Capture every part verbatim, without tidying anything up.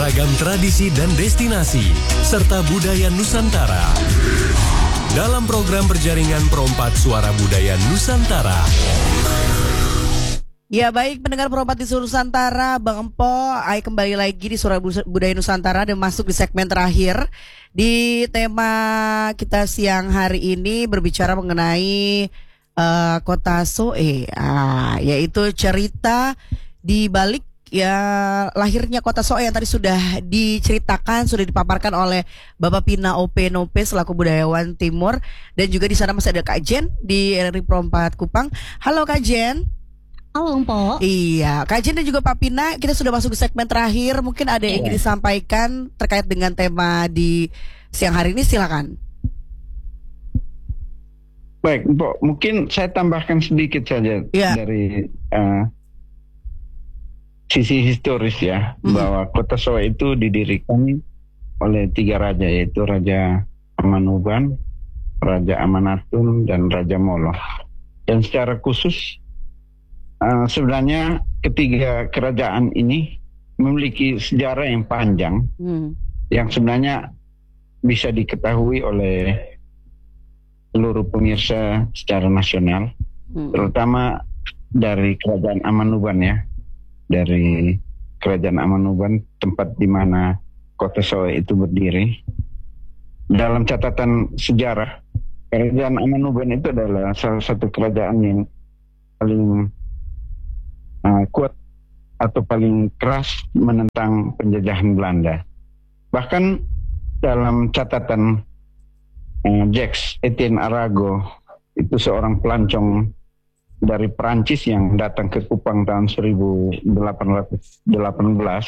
beragam tradisi dan destinasi, serta budaya Nusantara. Dalam program berjaringan Perompat Suara Budaya Nusantara. Ya baik, pendengar Perompat di seluruh Nusantara, Bang Empo, Ai kembali lagi di Suara Budaya Nusantara dan masuk di segmen terakhir. Di tema kita siang hari ini berbicara mengenai uh, Kota Soe, ah, yaitu cerita di balik ya lahirnya Kota Soe yang tadi sudah diceritakan, sudah dipaparkan oleh Bapak Pina O P Nope selaku budayawan Timur, dan juga di sana masih ada Kak Jen di R R I Perompat Kupang. Halo Kak Jen. Halo Empo. Iya, Kak Jen dan juga Pak Pina, kita sudah masuk ke segmen terakhir. Mungkin ada yang ingin disampaikan terkait dengan tema di siang hari ini, silakan. Baik, Empo, mungkin saya tambahkan sedikit saja ya. dari uh, sisi historis ya, hmm. bahwa Kota Soe itu didirikan oleh tiga raja, yaitu Raja Amanuban, Raja Amanatun, dan Raja Molo. Dan secara khusus uh, sebenarnya ketiga kerajaan ini memiliki sejarah yang panjang, hmm. yang sebenarnya bisa diketahui oleh seluruh pemirsa secara nasional, hmm. terutama dari Kerajaan Amanuban ya. Dari Kerajaan Amanuban, tempat di mana Kota Soe itu berdiri. Dalam catatan sejarah, Kerajaan Amanuban itu adalah salah satu kerajaan yang paling uh, kuat atau paling keras menentang penjajahan Belanda. Bahkan dalam catatan uh, Jacques Etienne Arago, itu seorang pelancong dari Perancis yang datang ke Kupang tahun seribu delapan ratus delapan belas,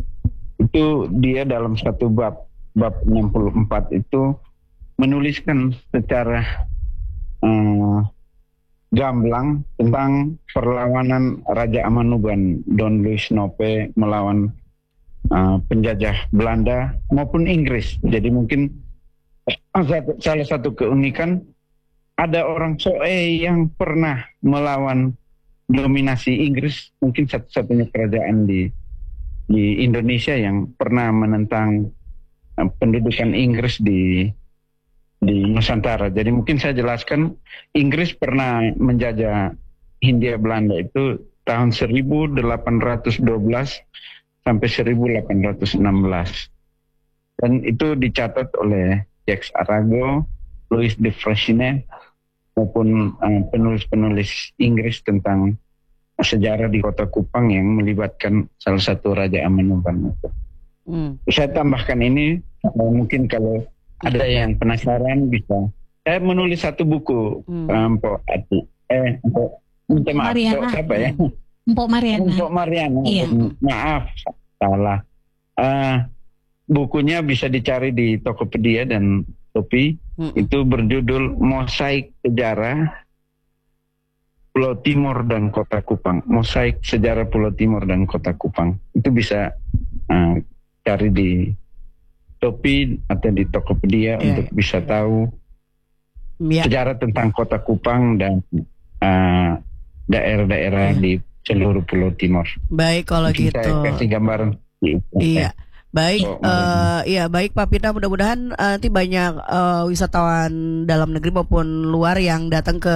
itu dia dalam satu bab, bab enam puluh empat itu menuliskan secara uh, gamblang tentang perlawanan Raja Amanuban Don Luis Nope melawan uh, penjajah Belanda maupun Inggris. Jadi mungkin uh, salah satu keunikan, ada orang Soe yang pernah melawan dominasi Inggris, mungkin satu-satunya kerajaan di di Indonesia yang pernah menentang uh, pendudukan Inggris di di Nusantara. Jadi mungkin saya jelaskan, Inggris pernah menjajah Hindia Belanda itu tahun seribu delapan ratus dua belas sampai seribu delapan ratus enam belas. Dan itu dicatat oleh Jacques Arago, Louis de Freycinet, maupun uh, penulis-penulis Inggris tentang sejarah di Kota Kupang yang melibatkan salah satu Raja Amanuban. Hmm. Saya tambahkan ini, uh, mungkin kalau ada yang penasaran bisa. Saya menulis satu buku, hmm. uh, Mpok Ati. Eh, Mpok, minta maaf, Mpok siapa ya? Mpok Mariana. Mpok Mariana. Iya. Maaf, salah. Uh, bukunya bisa dicari di Tokopedia dan Topi. Hmm. Itu berjudul Mosaik Sejarah Pulau Timur dan Kota Kupang. Mosaik Sejarah Pulau Timur dan Kota Kupang. Itu bisa uh, cari di Topi atau di Tokopedia, yeah, untuk bisa tahu yeah. sejarah tentang Kota Kupang dan uh, daerah-daerah yeah. di seluruh Pulau Timur. Baik kalau mungkin gitu. Saya kasih gambaran. Iya. Baik, oh, uh, ya baik Pak Pina, mudah-mudahan uh, nanti banyak uh, wisatawan dalam negeri maupun luar yang datang ke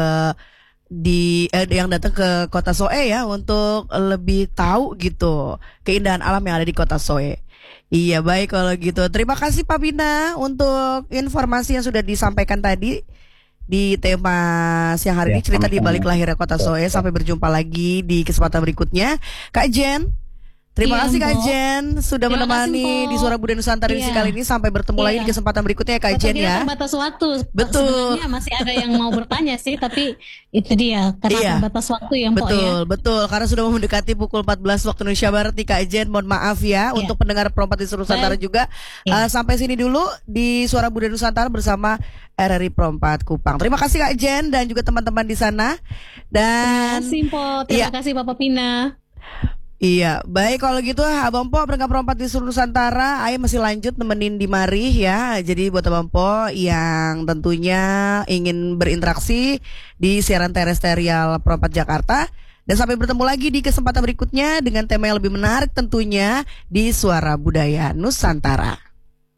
di eh, yang datang ke Kota Soe ya, untuk lebih tahu gitu keindahan alam yang ada di Kota Soe. Iya baik kalau gitu. Terima kasih Pak Pina untuk informasi yang sudah disampaikan tadi di tema siang hari ya, ini, cerita di balik lahirnya Kota Soe. Sampai berjumpa lagi di kesempatan berikutnya. Kak Jen, terima iya, kasih Kak Jen sudah terima menemani kasih, di Suara Budaya Nusantara iya. kali ini. Sampai bertemu iya. lagi di kesempatan berikutnya ya Kak Jen ya. Terbatas waktu. Betul. Sebenarnya masih ada yang mau bertanya sih, tapi itu dia karena iya. terbatas waktu ya Mpok betul, ya. Betul, betul. Karena sudah mendekati pukul empat belas waktu Indonesia Barat nih Kak Jen. Mohon maaf ya iya. untuk pendengar Perompat di seluruh Nusantara juga. Iya. Uh, sampai sini dulu di Suara Budaya Nusantara bersama R R I Perompat Kupang. Terima kasih Kak Jen dan juga teman-teman di sana. Dan terima kasih Mpok. Terima iya. kasih Bapak Pina. Iya, baik kalau gitu Abang Po, pendengar Perompat di seluruh Nusantara, Ayah masih lanjut nemenin di mari ya. Jadi buat Abang Po yang tentunya ingin berinteraksi di siaran terestrial Perompat Jakarta, Dan sampai bertemu lagi di kesempatan berikutnya dengan tema yang lebih menarik tentunya di Suara Budaya Nusantara.